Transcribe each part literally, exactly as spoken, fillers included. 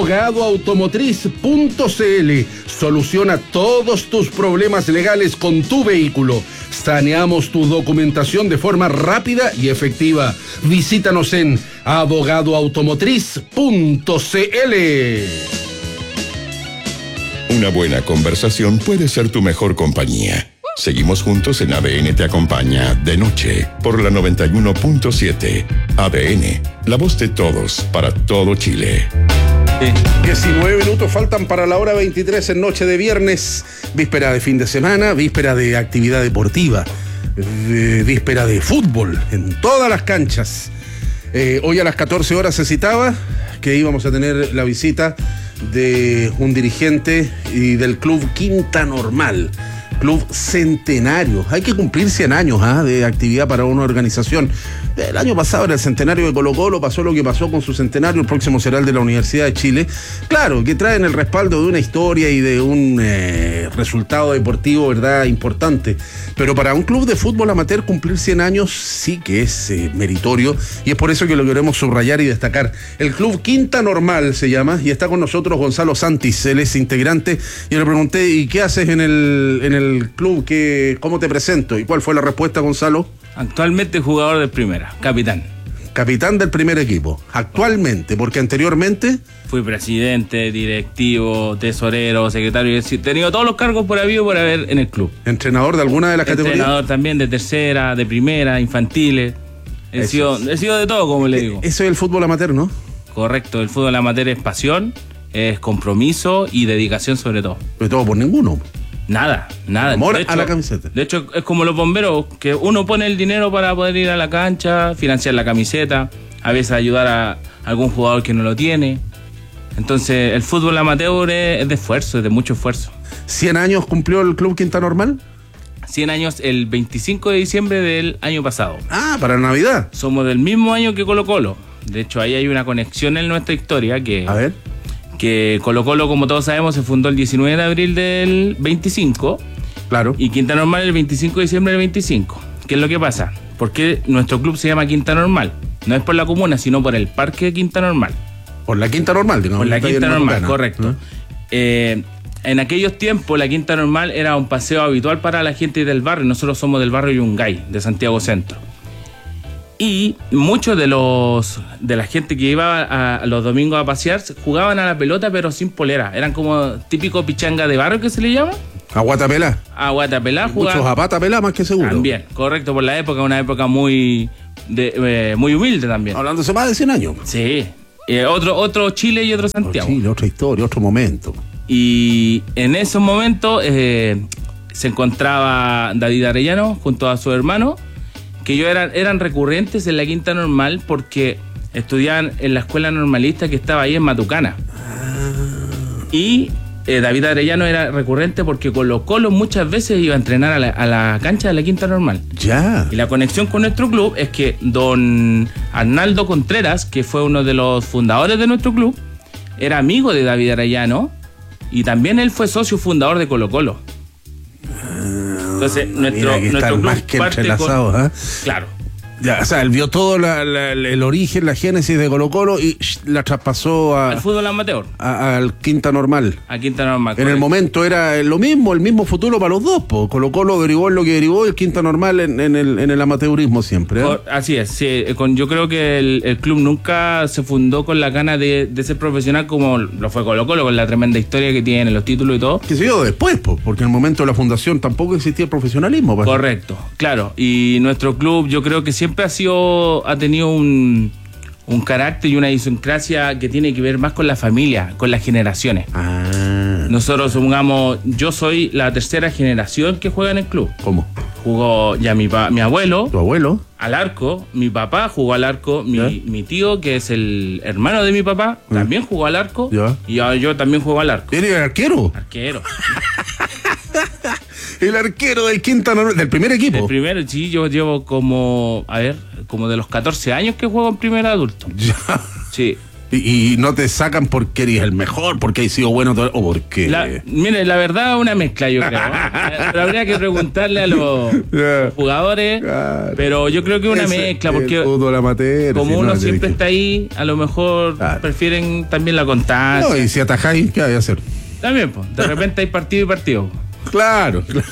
abogado automotriz punto c l. Soluciona todos tus problemas legales con tu vehículo. Saneamos tu documentación de forma rápida y efectiva. Visítanos en abogado automotriz punto c l. Una buena conversación puede ser tu mejor compañía. Seguimos juntos en A D N Te Acompaña de noche por la noventa y uno punto siete. A D N, la voz de todos para todo Chile. diecinueve minutos faltan para la hora veintitrés en noche de viernes, víspera de fin de semana, víspera de actividad deportiva, eh, víspera de fútbol en todas las canchas. Eh, hoy a las catorce horas se citaba que íbamos a tener la visita de un dirigente y del club Quinta Normal. Club centenario. Hay que cumplir cien años ¿eh? de actividad para una organización. El año pasado era el centenario de Colo-Colo, pasó lo que pasó con su centenario, el próximo será el de la Universidad de Chile. Claro, que traen el respaldo de una historia y de un eh, resultado deportivo, ¿verdad?, importante. Pero para un club de fútbol amateur cumplir cien años sí que es eh, meritorio, y es por eso que lo queremos subrayar y destacar. El Club Quinta Normal se llama, y está con nosotros Gonzalo Santis, él es integrante. Yo le pregunté, ¿y qué haces en el, en el el club? Que, ¿cómo te presento? ¿Y cuál fue la respuesta, Gonzalo? Actualmente jugador de primera, capitán. Capitán del primer equipo, actualmente, porque anteriormente... Fui presidente, directivo, tesorero, secretario, he tenido todos los cargos por habido por haber en el club. ¿Entrenador de alguna de las categorías? Entrenador también de tercera, de primera, infantiles. He sido, he sido de todo, como le digo. Eso es el fútbol amateur, ¿no? Correcto, el fútbol amateur es pasión, es compromiso y dedicación sobre todo. Pero todo por ninguno. Nada, nada. Amor de hecho, a la camiseta. De hecho, es como los bomberos, que uno pone el dinero para poder ir a la cancha, financiar la camiseta, a veces ayudar a algún jugador que no lo tiene. Entonces, el fútbol amateur es de esfuerzo, es de mucho esfuerzo. ¿cien años cumplió el Club Quinta Normal? cien años el veinticinco de diciembre del año pasado. Ah, para Navidad. Somos del mismo año que Colo-Colo. De hecho, ahí hay una conexión en nuestra historia que... A ver... que Colo-Colo, como todos sabemos, se fundó el diecinueve de abril del veinticinco. Claro. Y Quinta Normal el veinticinco de diciembre del veinticinco. ¿Qué es lo que pasa? ¿Por qué nuestro club se llama Quinta Normal? No es por la comuna, sino por el parque de Quinta Normal. Por la Quinta Normal, digamos. Por la Quinta Normal, Normal, correcto. ¿Eh? Eh, en aquellos tiempos, la Quinta Normal era un paseo habitual para la gente del barrio. Nosotros somos del barrio Yungay, de Santiago Centro. Y muchos de los de la gente que iba a, a los domingos a pasear jugaban a la pelota pero sin polera. Eran como típico pichanga de barrio que se le llama. A guatapelá. A guatapelá jugaban. Muchos a patapelá más que seguro. También, correcto, por la época, una época muy de, eh, muy humilde también. Hablándose más de cien años. Sí. Eh, otro, otro Chile y otro Santiago. Otro Chile, otra historia, otro momento. Y en esos momentos eh, se encontraba David Arellano junto a su hermano, que ellos eran, eran recurrentes en la Quinta Normal porque estudiaban en la escuela normalista que estaba ahí en Matucana. Ah. Y eh, David Arellano era recurrente porque Colo-Colo muchas veces iba a entrenar a la, a la cancha de la Quinta Normal. Ya. Y la conexión con nuestro club es que don Arnaldo Contreras, que fue uno de los fundadores de nuestro club, era amigo de David Arellano y también él fue socio fundador de Colo-Colo. Entonces, nuestro, nuestro club más que parte entrelazados, con... ¿eh? Claro. Ya, o sea, él vio todo la, la, el origen, la génesis de Colo-Colo y sh, la traspasó a, al fútbol amateur. A, al Quinta Normal. A Quinta Normal. En correcto. el momento era lo mismo, el mismo futuro para los dos. Po. Colo-Colo derivó en lo que derivó y el Quinta Normal en, en, el, en el amateurismo siempre. ¿eh? Por, así es, sí. Con, yo creo que el, el club nunca se fundó con la gana de, de ser profesional como lo fue Colo-Colo, con la tremenda historia que tiene, los títulos y todo. Que se dio después, po, porque en el momento de la fundación tampoco existía el profesionalismo. Pues. Correcto, claro. Y nuestro club yo creo que siempre ha sido... ha tenido un, un carácter y una idiosincrasia que tiene que ver más con la familia, con las generaciones. Ah. Nosotros, supongamos, yo soy la tercera generación que juega en el club. ¿Cómo? Jugó ya mi, pa, mi abuelo. ¿Tu abuelo? Al arco. Mi papá jugó al arco. Mi, mi tío, que es el hermano de mi papá, ¿Eh? también jugó al arco. ¿Ya? Y yo, yo también juego al arco. ¿Eres el arquero? Arquero. El arquero del Quinta Normal, del primer equipo. Del primero, sí, yo llevo como, a ver, como de los catorce años que juego en primer adulto. Ya. Sí. Y, y no te sacan porque eres el mejor, porque has sido bueno todo, o porque... La, mire, la verdad, una mezcla, yo creo. Pero habría que preguntarle a los, yeah. los jugadores. Claro. Pero yo creo que una Ese, mezcla, porque amateur, como si uno no, siempre que... está ahí, a lo mejor claro. prefieren también la constancia. No, y si atajáis, ¿qué hay que hacer? También, pues. De repente hay partido y partido. Claro, claro.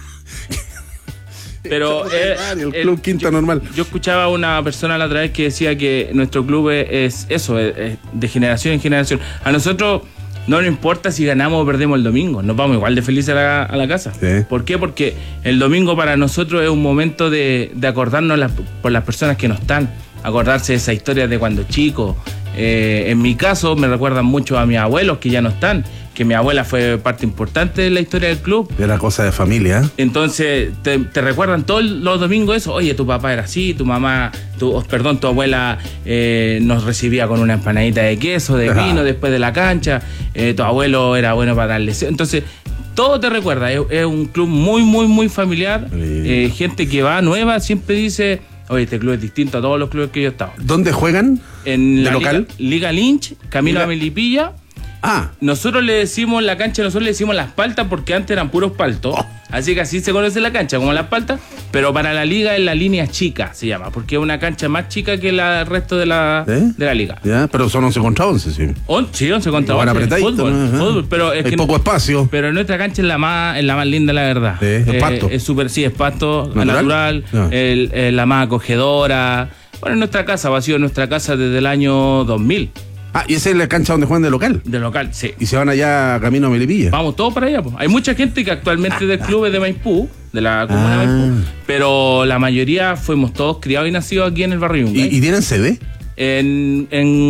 Pero eh, el club el, Quinta yo, Normal. Yo escuchaba a una persona la otra vez que decía que nuestro club es, es eso, es, es de generación en generación. A nosotros no nos importa si ganamos o perdemos el domingo, nos vamos igual de felices a la, a la casa. Sí. ¿Por qué? Porque el domingo para nosotros es un momento de, de acordarnos las, por las personas que no están, acordarse de esa historia de cuando chicos. Eh, en mi caso me recuerdan mucho a mis abuelos que ya no están, que mi abuela fue parte importante de la historia del club. Era cosa de familia. Entonces te, te recuerdan todos los domingos eso. Oye, tu papá era así, tu mamá, tu, perdón, tu abuela eh, nos recibía con una empanadita de queso, de Ajá. vino después de la cancha. Eh, tu abuelo era bueno para darle. Entonces todo te recuerda. Es, es un club muy, muy, muy familiar. Eh, gente que va nueva siempre dice... Oye, este club es distinto a todos los clubes que yo he estado. ¿Dónde juegan? En ¿De la local? Liga, Liga Lynch, camino Liga... a Melipilla. Ah. Nosotros le decimos la cancha, nosotros le decimos las paltas porque antes eran puros paltos. Oh. Así que así se conoce la cancha, como las paltas. Pero para la liga es la línea chica, se llama, porque es una cancha más chica que la, el resto de la, ¿Eh? de la liga. Ya, pero son once contra once, sí. On, sí, once contra once. Fútbol, ¿no? fútbol, pero es Hay que poco espacio. Pero nuestra cancha es la más, es la más linda, la verdad. Sí, es eh, pasto. Es súper, sí, es pasto, natural, natural no. el, el, la más acogedora. Bueno, en nuestra casa, ha sido nuestra casa desde el año dos mil. Ah, ¿y esa es la cancha donde juegan de local? De local, sí. ¿Y se van allá camino a Melipilla? Vamos todos para allá, pues. Hay mucha gente que actualmente del club es de Maipú, de la comuna ah. de Maipú, pero la mayoría fuimos todos criados y nacidos aquí en el barrio Yungay. ¿Y, y tienen sede? En,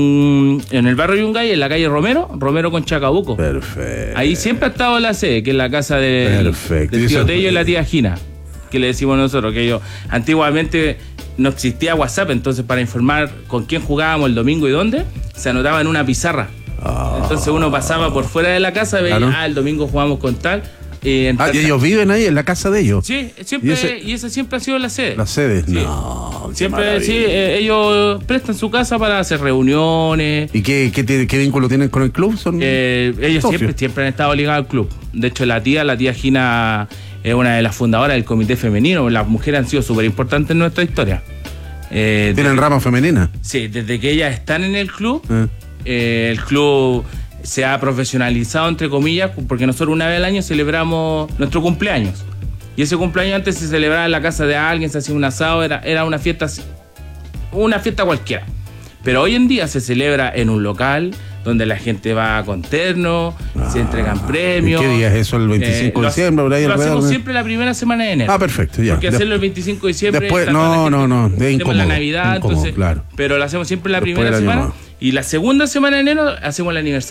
en, en el barrio Yungay, en la calle Romero, Romero con Chacabuco. Perfecto. Ahí siempre ha estado la sede, que es la casa de, Perfecto. del tío Tello y la tía Gina, que le decimos nosotros, que ellos antiguamente no existía WhatsApp, entonces para informar con quién jugábamos el domingo y dónde, se anotaba en una pizarra. Oh. Entonces uno pasaba por fuera de la casa, veía, claro. ah, el domingo jugamos con tal. Eh, ah, ¿y ellos viven ahí en la casa de ellos? Sí, siempre, y, ese, y esa siempre ha sido la sede. ¿La sede? Sí. No. Siempre, sí, eh, ellos prestan su casa para hacer reuniones. ¿Y qué, qué, qué vínculo tienen con el club? ¿Son eh, ellos siempre, siempre han estado ligados al club. De hecho, la tía, la tía Gina es una de las fundadoras del comité femenino. Las mujeres han sido súper importantes en nuestra historia. Eh, ¿Tienen desde, rama femenina? Sí, desde que ellas están en el club, eh. Eh, el club se ha profesionalizado, entre comillas, porque nosotros una vez al año celebramos nuestro cumpleaños. Y ese cumpleaños antes se celebraba en la casa de alguien, se hacía un asado, era, era una fiesta, una fiesta cualquiera. Pero hoy en día se celebra en un local donde la gente va con terno, ah, se entregan premios. ¿Qué día es eso? ¿El veinticinco de diciembre? Lo, lo hacemos siempre la primera semana de enero. Ah, perfecto, ya. Porque Des, hacerlo el veinticinco de diciembre... Después, no, no, no, de incómodo. la Navidad, incómodo, entonces, claro. Pero lo hacemos siempre la después primera semana. Más. Y la segunda semana de enero hacemos el aniversario.